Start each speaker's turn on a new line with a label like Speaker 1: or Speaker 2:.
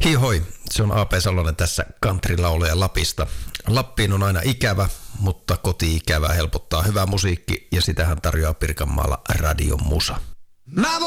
Speaker 1: Hoi, se on A.P. Salonen tässä countrylaulaja Lapista. Lappiin on aina ikävä, mutta koti-ikävä helpottaa hyvä musiikki ja sitähän tarjoaa Pirkanmaalla Radion Musa.